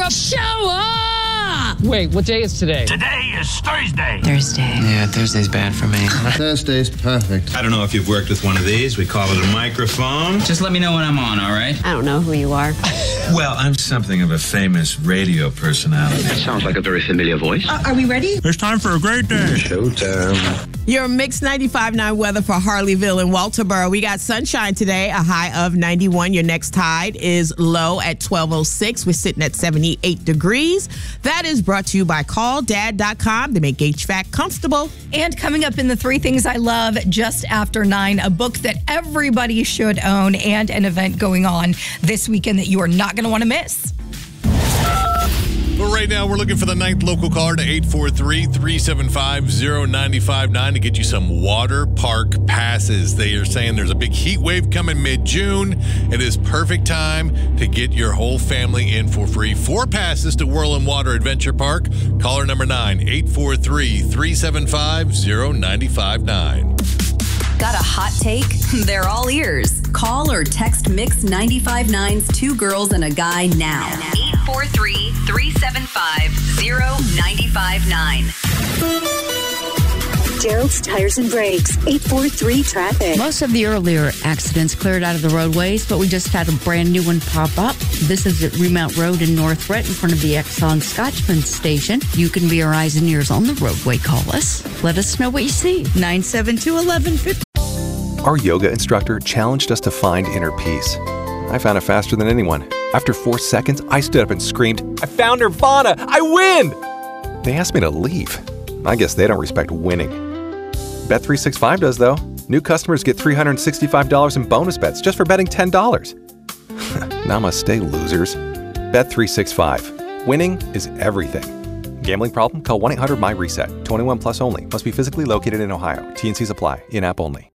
up! Show up! Wait, what day is today? Today is Thursday. Yeah, Thursday's bad for me. Thursday's perfect. I don't know if you've worked with one of these. We call it a microphone. Just let me know when I'm on, all right? I don't know who you are. Well, I'm something of a famous radio personality. Sounds like a very familiar voice. Are we ready? It's time for a great day. Showtime. Your Mix 95.9 weather for Harleyville and Walterboro. We got sunshine today, a high of 91. Your next tide is low at 12:06. We're sitting at 78 degrees. That is brought to you by CallDad.com. They make HVAC comfortable. And coming up in the three things I love just after 9, a book that everybody should own and an event going on this weekend that you are not going to want to miss. But right now, we're looking for the 9th local caller to 843-375-0959 to get you some water park passes. They are saying there's a big heat wave coming mid-June. It is perfect time to get your whole family in for free. 4 passes to Whirlin' Water Adventure Park. Caller number 9, 843-375-0959. Got a hot take? They're all ears. Call or text Mix 95.9's 2 girls and a guy now. 843-375-0959. Gerald's Tires and Brakes, 843-TRAFFIC. Most of the earlier accidents cleared out of the roadways, but we just had a brand new one pop up. This is at Remount Road in North Brett in front of the Exxon Scotchman station. You can be our eyes and ears on the roadway. Call us. Let us know what you see. 972-1150. Our yoga instructor challenged us to find inner peace. I found it faster than anyone. After 4 seconds, I stood up and screamed, "I found Nirvana! I win!" They asked me to leave. I guess they don't respect winning. Bet365 does, though. New customers get $365 in bonus bets just for betting $10. Namaste, losers. Bet365. Winning is everything. Gambling problem? Call 1-800-MY-RESET. 21 plus only. Must be physically located in Ohio. T&Cs apply. In-app only.